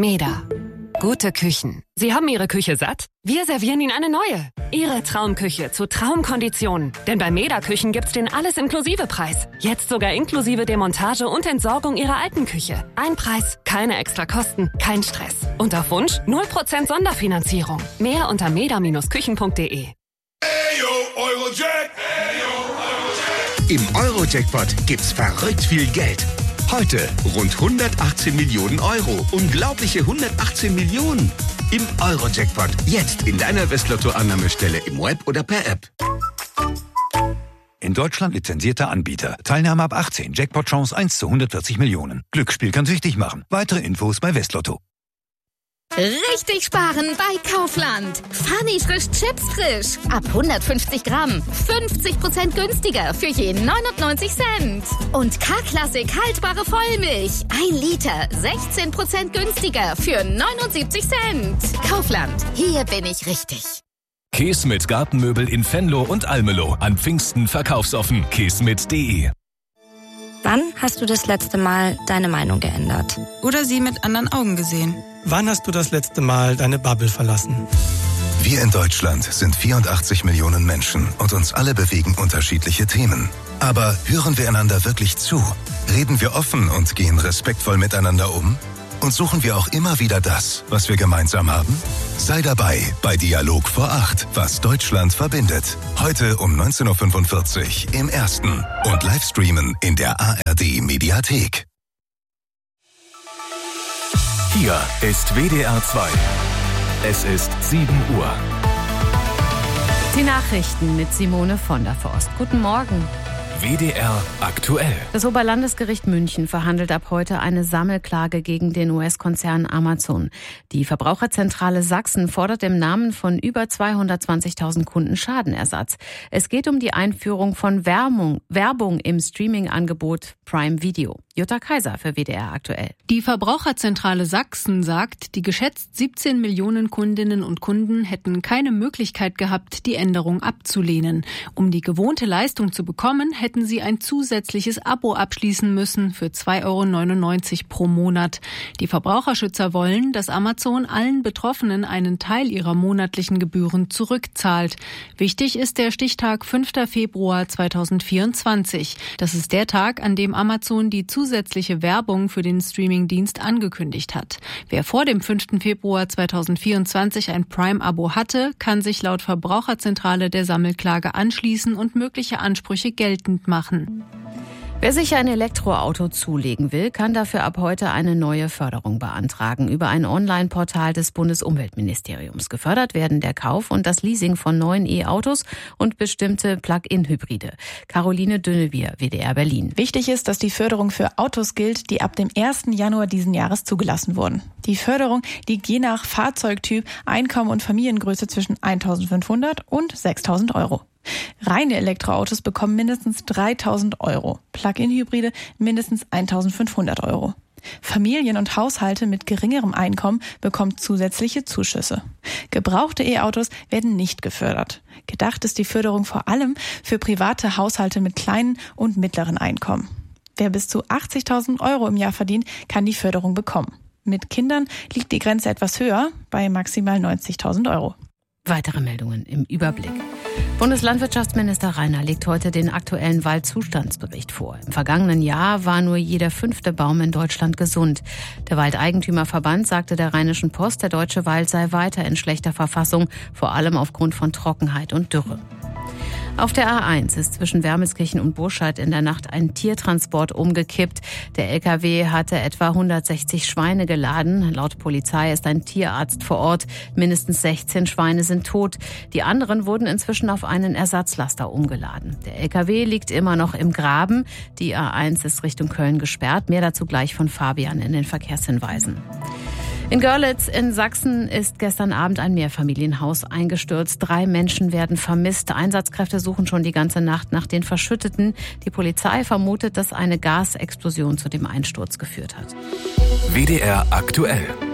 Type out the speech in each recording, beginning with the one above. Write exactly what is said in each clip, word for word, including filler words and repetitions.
Meda. Gute Küchen. Sie haben Ihre Küche satt? Wir servieren Ihnen eine neue. Ihre Traumküche zu Traumkonditionen. Denn bei Meda Küchen gibt's den Alles-Inklusive-Preis. Jetzt sogar inklusive Demontage und Entsorgung Ihrer alten Küche. Ein Preis, keine extra Kosten, kein Stress. Und auf Wunsch null Prozent Sonderfinanzierung. Mehr unter meda Küchen punkt de. Eurojack. Im Eurojackpot gibt's verrückt viel Geld. Heute rund hundertachtzehn Millionen Euro. Unglaubliche hundertachtzehn Millionen. Im Eurojackpot. Jetzt in deiner Westlotto-Annahmestelle im Web oder per App. In Deutschland lizenzierter Anbieter. Teilnahme ab achtzehn. Jackpot-Chance eins zu hundertvierzig Millionen. Glücksspiel kann süchtig machen. Weitere Infos bei Westlotto. Richtig sparen bei Kaufland. Funny frisch Chips frisch. Ab hundertfünfzig Gramm. fünfzig Prozent günstiger für je neunundneunzig Cent. Und K-Klassik haltbare Vollmilch. ein Liter. sechzehn Prozent günstiger für neunundsiebzig Cent. Kaufland. Hier bin ich richtig. Keesmit Gartenmöbel in Venlo und Almelo. An Pfingsten verkaufsoffen. keesmit punkt de. Wann hast du das letzte Mal deine Meinung geändert? Oder sie mit anderen Augen gesehen? Wann hast du das letzte Mal deine Bubble verlassen? Wir in Deutschland sind vierundachtzig Millionen Menschen und uns alle bewegen unterschiedliche Themen. Aber hören wir einander wirklich zu? Reden wir offen und gehen respektvoll miteinander um? Und suchen wir auch immer wieder das, was wir gemeinsam haben? Sei dabei bei Dialog vor acht, was Deutschland verbindet. Heute um neunzehn Uhr fünfundvierzig im Ersten und Livestreamen in der A R D-Mediathek. Hier ist W D R zwei. Es ist sieben Uhr. Die Nachrichten mit Simone von der Forst. Guten Morgen. W D R aktuell. Das Oberlandesgericht München verhandelt ab heute eine Sammelklage gegen den U S-Konzern Amazon. Die Verbraucherzentrale Sachsen fordert im Namen von über zweihundertzwanzigtausend Kunden Schadenersatz. Es geht um die Einführung von Werbung, Werbung im Streaming-Angebot Prime Video. Jutta Kaiser für W D R aktuell. Die Verbraucherzentrale Sachsen sagt, die geschätzt siebzehn Millionen Kundinnen und Kunden hätten keine Möglichkeit gehabt, die Änderung abzulehnen. Um die gewohnte Leistung zu bekommen, hätten sie ein zusätzliches Abo abschließen müssen für zwei Euro neunundneunzig pro Monat. Die Verbraucherschützer wollen, dass Amazon allen Betroffenen einen Teil ihrer monatlichen Gebühren zurückzahlt. Wichtig ist der Stichtag fünfter Februar zweitausendvierundzwanzig. Das ist der Tag, an dem Amazon die zusätzliche Werbung für den Streamingdienst angekündigt hat. Wer vor dem fünften Februar zweitausendvierundzwanzig ein Prime-Abo hatte, kann sich laut Verbraucherzentrale der Sammelklage anschließen und mögliche Ansprüche geltend machen. Wer sich ein Elektroauto zulegen will, kann dafür ab heute eine neue Förderung beantragen. Über ein Online-Portal des Bundesumweltministeriums. Gefördert werden der Kauf und das Leasing von neuen E-Autos und bestimmte Plug-in-Hybride. Caroline Dünnebier, W D R Berlin. Wichtig ist, dass die Förderung für Autos gilt, die ab dem ersten Januar diesen Jahres zugelassen wurden. Die Förderung liegt je nach Fahrzeugtyp, Einkommen und Familiengröße zwischen eintausendfünfhundert und sechstausend Euro. Reine Elektroautos bekommen mindestens dreitausend Euro, Plug-in-Hybride mindestens eintausendfünfhundert Euro. Familien und Haushalte mit geringerem Einkommen bekommen zusätzliche Zuschüsse. Gebrauchte E-Autos werden nicht gefördert. Gedacht ist die Förderung vor allem für private Haushalte mit kleinen und mittleren Einkommen. Wer bis zu achtzigtausend Euro im Jahr verdient, kann die Förderung bekommen. Mit Kindern liegt die Grenze etwas höher, bei maximal neunzigtausend Euro. Weitere Meldungen im Überblick. Bundeslandwirtschaftsminister Reiner legt heute den aktuellen Waldzustandsbericht vor. Im vergangenen Jahr war nur jeder fünfte Baum in Deutschland gesund. Der Waldeigentümerverband sagte der Rheinischen Post, der deutsche Wald sei weiter in schlechter Verfassung, vor allem aufgrund von Trockenheit und Dürre. Auf der A eins ist zwischen Wermelskirchen und Burscheid in der Nacht ein Tiertransport umgekippt. Der L K W hatte etwa hundertsechzig Schweine geladen. Laut Polizei ist ein Tierarzt vor Ort. Mindestens sechzehn Schweine sind tot. Die anderen wurden inzwischen auf einen Ersatzlaster umgeladen. Der L K W liegt immer noch im Graben. Die A eins ist Richtung Köln gesperrt. Mehr dazu gleich von Fabian in den Verkehrshinweisen. In Görlitz in Sachsen ist gestern Abend ein Mehrfamilienhaus eingestürzt. Drei Menschen werden vermisst. Einsatzkräfte suchen schon die ganze Nacht nach den Verschütteten. Die Polizei vermutet, dass eine Gasexplosion zu dem Einsturz geführt hat. W D R aktuell.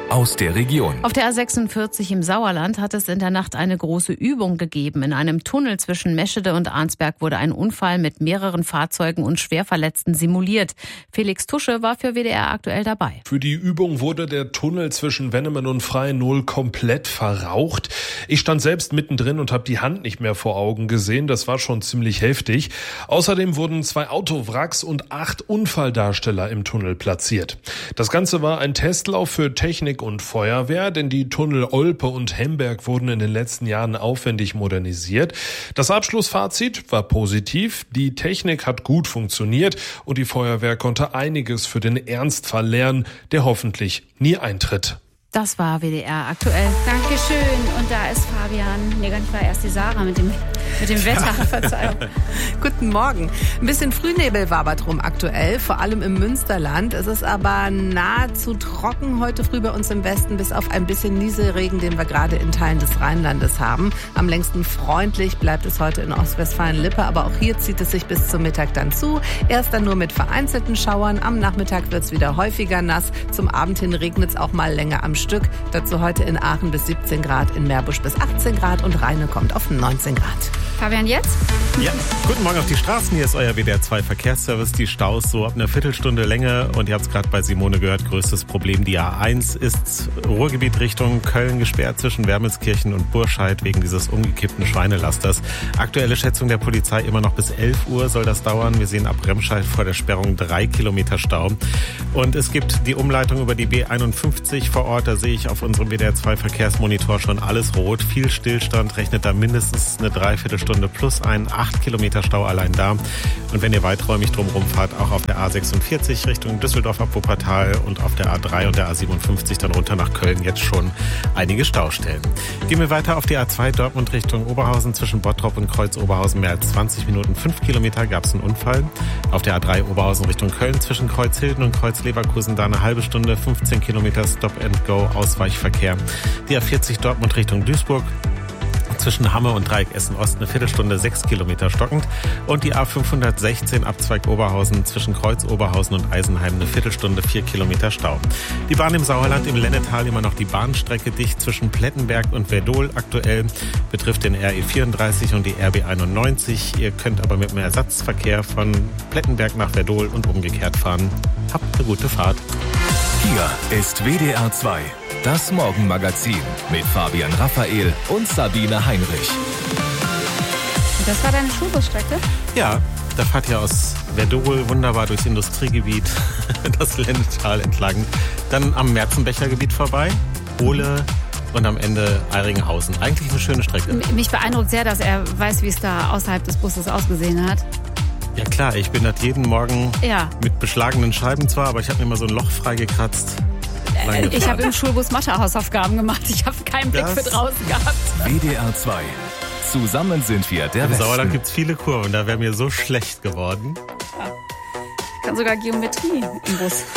aus der Region. Auf der A sechsundvierzig im Sauerland hat es in der Nacht eine große Übung gegeben. In einem Tunnel zwischen Meschede und Arnsberg wurde ein Unfall mit mehreren Fahrzeugen und Schwerverletzten simuliert. Felix Tusche war für W D R aktuell dabei. Für die Übung wurde der Tunnel zwischen Wennemen und Freienol komplett verraucht. Ich stand selbst mittendrin und habe die Hand nicht mehr vor Augen gesehen. Das war schon ziemlich heftig. Außerdem wurden zwei Autowracks und acht Unfalldarsteller im Tunnel platziert. Das Ganze war ein Testlauf für Technik und Feuerwehr, denn die Tunnel Olpe und Hemberg wurden in den letzten Jahren aufwendig modernisiert. Das Abschlussfazit war positiv. Die Technik hat gut funktioniert und die Feuerwehr konnte einiges für den Ernstfall lernen, der hoffentlich nie eintritt. Das war W D R aktuell. Dankeschön. Und da ist Fabian. Nee, gar nicht, war erst die Sarah mit dem, mit dem Wetter. Verzeihung. Guten Morgen. Ein bisschen Frühnebel wabert rum aktuell, vor allem im Münsterland. Es ist aber nahezu trocken heute früh bei uns im Westen, bis auf ein bisschen Nieselregen, den wir gerade in Teilen des Rheinlandes haben. Am längsten freundlich bleibt es heute in Ostwestfalen-Lippe, aber auch hier zieht es sich bis zum Mittag dann zu. Erst dann nur mit vereinzelten Schauern. Am Nachmittag wird es wieder häufiger nass. Zum Abend hin regnet es auch mal länger am Stück. Dazu heute in Aachen bis siebzehn Grad, in Meerbusch bis achtzehn Grad und Rheine kommt auf neunzehn Grad. Fabian, jetzt? Ja, guten Morgen auf die Straßen. Hier ist euer W D R zwei Verkehrsservice. Die Staus so ab einer Viertelstunde Länge. Und ihr habt es gerade bei Simone gehört, größtes Problem. Die A eins ist Ruhrgebiet Richtung Köln gesperrt zwischen Wermelskirchen und Burscheid wegen dieses umgekippten Schweinelasters. Aktuelle Schätzung der Polizei immer noch bis elf Uhr soll das dauern. Wir sehen ab Remscheid vor der Sperrung drei Kilometer Stau. Und es gibt die Umleitung über die B einundfünfzig vor Ort. Da sehe ich auf unserem W D R zwei Verkehrsmonitor schon alles rot. Viel Stillstand, rechnet da mindestens eine Dreiviertelstunde plus ein, acht Kilometer Stau allein da. Und wenn ihr weiträumig drumherum fahrt, auch auf der A sechsundvierzig Richtung Düsseldorf ab Wuppertal und auf der A drei und der A siebenundfünfzig dann runter nach Köln jetzt schon einige Staustellen. Gehen wir weiter auf die A zwei Dortmund Richtung Oberhausen zwischen Bottrop und Kreuz-Oberhausen. Mehr als zwanzig Minuten, fünf Kilometer gab es einen Unfall. Auf der A drei Oberhausen Richtung Köln zwischen Kreuzhilden und Kreuz-Leverkusen da eine halbe Stunde, fünfzehn Kilometer Stop-and-Go, Ausweichverkehr. Die A vierzig Dortmund Richtung Duisburg zwischen Hamme und Dreieck Essen-Ost eine Viertelstunde, sechs Kilometer stockend. Und die A fünfhundertsechzehn Abzweig Oberhausen zwischen Kreuz Oberhausen und Eisenheim eine Viertelstunde, vier Kilometer Stau. Die Bahn im Sauerland im Lennetal immer noch die Bahnstrecke dicht zwischen Plettenberg und Werdohl. Aktuell betrifft den R E vierunddreißig und die R B einundneunzig. Ihr könnt aber mit dem Ersatzverkehr von Plettenberg nach Werdohl und umgekehrt fahren. Habt eine gute Fahrt. Hier ist W D R zwei. Das Morgenmagazin mit Fabian Raphael und Sabine Heinrich. Das war deine Schulbusstrecke? Ja, da fahrt ihr aus Werdohl wunderbar durchs Industriegebiet, das Lennetal entlang, dann am Merzenbecher-Gebiet vorbei, Ole und am Ende Eiringhausen. Eigentlich eine schöne Strecke. Mich beeindruckt sehr, dass er weiß, wie es da außerhalb des Busses ausgesehen hat. Ja klar, ich bin dort jeden Morgen ja. mit beschlagenen Scheiben zwar, aber ich habe mir mal so ein Loch freigekratzt. Ich habe im Schulbus Mathe-Hausaufgaben gemacht. Ich habe keinen Blick das für draußen gehabt. W D R zwei. Zusammen sind wir der Im Westen. Sauerland gibt es viele Kurven, da wäre mir so schlecht geworden. Ja. Ich kann sogar Geometrie im Bus.